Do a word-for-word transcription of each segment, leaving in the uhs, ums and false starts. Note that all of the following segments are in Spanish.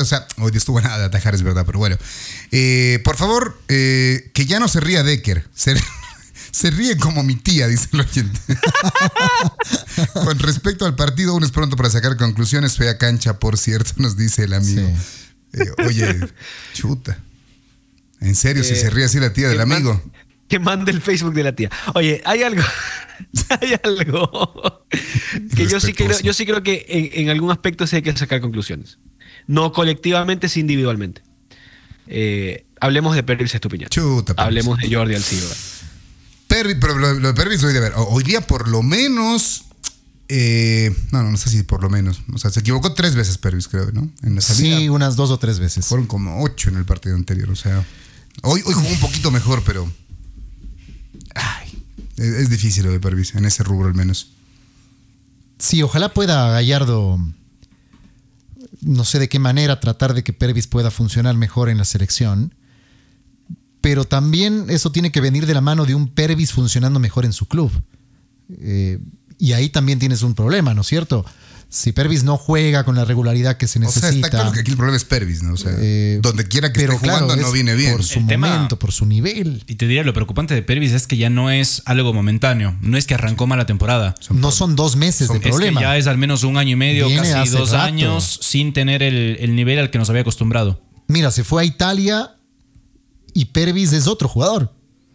o sea, hoy estuvo nada de atajar, es verdad, pero bueno. Eh, por favor, eh, que ya no se ría Decker. Se, se ríe como mi tía, dice el oyente. Con respecto al partido, aún es pronto para sacar conclusiones. Fea cancha, por cierto, nos dice el amigo. Sí. Eh, oye, chuta. En serio, eh, si se ríe así la tía del amigo. Man, que mande el Facebook de la tía. Oye, hay algo... hay algo que yo sí creo, yo sí creo que en, en algún aspecto sí hay que sacar conclusiones. No colectivamente, sino individualmente. Eh, hablemos de Pervis Estupiñán. Chuta, hablemos de Jordi Alciba. Pervis, pero lo, lo de Pervis hoy de ver. Hoy día por lo menos... Eh, no, no, no sé si por lo menos. O sea, se equivocó tres veces Pervis, creo, ¿no? En la salida. Sí, unas dos o tres veces. Fueron como ocho en el partido anterior. O sea, hoy, hoy jugó un poquito mejor, pero... Ay, es, es difícil lo de Pervis, en ese rubro al menos. Sí, ojalá pueda Gallardo, no sé de qué manera, tratar de que Pervis pueda funcionar mejor en la selección. Pero también eso tiene que venir de la mano de un Pervis funcionando mejor en su club. Eh, y ahí también tienes un problema, ¿no es cierto? Si Pervis no juega con la regularidad que se necesita... O sea, está claro que aquí el problema es Pervis, ¿no? O sea, eh, donde quiera que esté jugando claro, no viene bien. Por su el momento, tema, por su nivel. Y te diría, lo preocupante de Pervis es que ya no es algo momentáneo. No es que arrancó mala temporada. Son no son dos meses son, de problema. Es que ya es al menos un año y medio, viene casi dos rato. años, sin tener el, el nivel al que nos había acostumbrado. Mira, se fue a Italia y Pervis es otro jugador.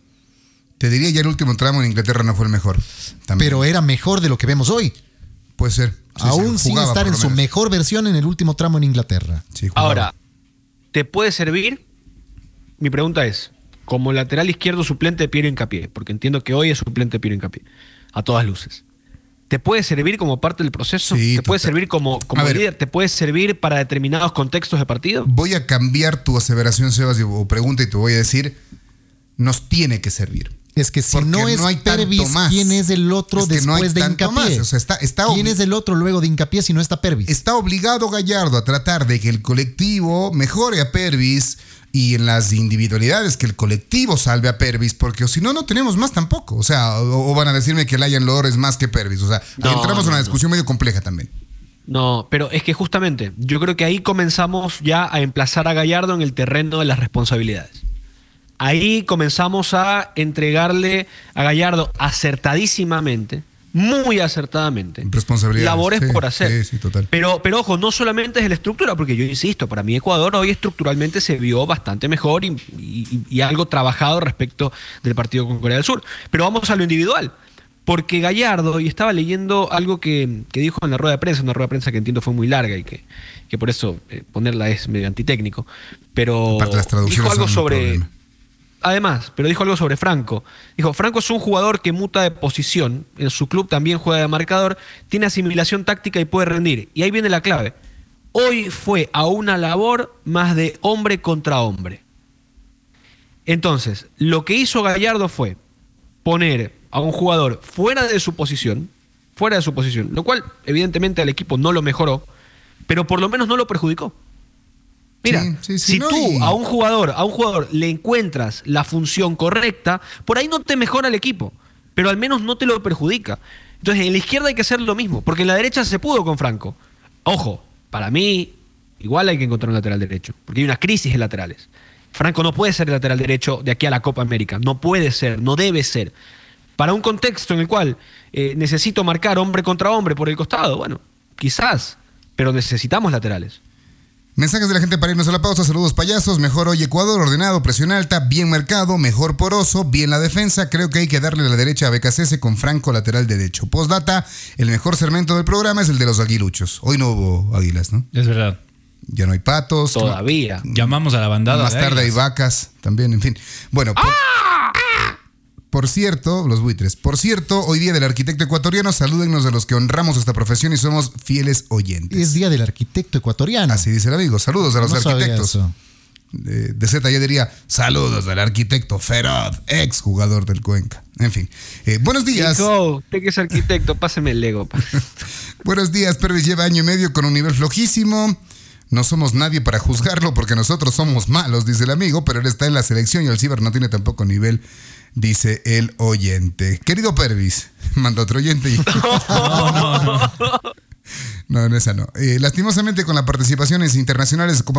Te diría ya el último tramo en Inglaterra no fue el mejor. También. Pero era mejor de lo que vemos hoy. Puede ser. Sí, Aún sí, sin estar en su mejor versión en el último tramo en Inglaterra. Sí, ahora, ¿te puede servir? Mi pregunta es, como lateral izquierdo suplente de Piero Hincapié, porque entiendo que hoy es suplente de Piero Hincapié, a todas luces. ¿Te puede servir como parte del proceso? Sí, ¿Te total. puede servir como, como líder? ¿Te puede servir para determinados contextos de partido? Voy a cambiar tu aseveración, Sebas, o pregunta y te voy a decir, nos tiene que servir. Es que si porque no es no Pervis, ¿quién es el otro es después no de Hincapié? O sea, está, está ¿Quién es el otro luego de Hincapié si no está Pervis? Está obligado Gallardo a tratar de que el colectivo mejore a Pervis y en las individualidades que el colectivo salve a Pervis, porque si no, no tenemos más tampoco. O sea, o, o van a decirme que Layan Lor es más que Pervis. O sea, no, entramos no, en una discusión no. medio compleja también. No, pero es que justamente yo creo que ahí comenzamos ya a emplazar a Gallardo en el terreno de las responsabilidades. Ahí comenzamos a entregarle a Gallardo acertadísimamente, muy acertadamente, labores sí, por hacer. Sí, sí, total. Pero, pero ojo, no solamente es la estructura, porque yo insisto, para mí Ecuador hoy estructuralmente se vio bastante mejor y, y, y algo trabajado respecto del partido con Corea del Sur. Pero vamos a lo individual. Porque Gallardo, y estaba leyendo algo que, que dijo en la rueda de prensa, una rueda de prensa que entiendo fue muy larga y que, que por eso eh, ponerla es medio antitécnico, pero dijo algo sobre... Además, pero dijo algo sobre Franco. Dijo, Franco es un jugador que muta de posición, en su club también juega de marcador, tiene asimilación táctica y puede rendir. Y ahí viene la clave. Hoy fue a una labor más de hombre contra hombre. Entonces, lo que hizo Gallardo fue poner a un jugador fuera de su posición, fuera de su posición, lo cual evidentemente al equipo no lo mejoró, pero por lo menos no lo perjudicó. Mira, sí, sí, sí, si no, tú y... a un jugador, a un jugador le encuentras la función correcta, por ahí no te mejora el equipo, pero al menos no te lo perjudica. Entonces, en la izquierda hay que hacer lo mismo, porque en la derecha se pudo con Franco. Ojo, para mí, igual hay que encontrar un lateral derecho, porque hay una crisis de laterales. Franco no puede ser el lateral derecho de aquí a la Copa América, no puede ser, no debe ser. Para un contexto en el cual eh, necesito marcar hombre contra hombre por el costado, bueno, quizás, pero necesitamos laterales. Mensajes de la gente para irnos a la pausa. Saludos payasos. Mejor hoy Ecuador, ordenado, presión alta, bien marcado, mejor poroso, bien la defensa. Creo que hay que darle la derecha a B K C S con Franco lateral derecho. Postdata, el mejor segmento del programa es el de los aguiluchos. Hoy no hubo águilas, ¿no? Es verdad. Ya no hay patos. Todavía. No. Llamamos a la bandada. Más tarde hay vacas también, en fin. Bueno, por, ¡Ah! por cierto, los buitres. Por cierto, hoy día del arquitecto ecuatoriano, salúdennos de los que honramos esta profesión y somos fieles oyentes. Es día del arquitecto ecuatoriano. Así dice el amigo. Saludos a los no arquitectos. De, de Z ya diría, saludos al arquitecto Feroz, ex jugador del Cuenca. En fin. Eh, buenos días. Nico, usted que es arquitecto, páseme el Lego. Buenos días, Pervis lleva año y medio con un nivel flojísimo. No somos nadie para juzgarlo porque nosotros somos malos, dice el amigo, pero él está en la selección y el Ciber no tiene tampoco nivel, dice el oyente. Querido Pervis, manda otro oyente. Y... No, no, no. No, no, esa no. Eh, lastimosamente con las participaciones internacionales como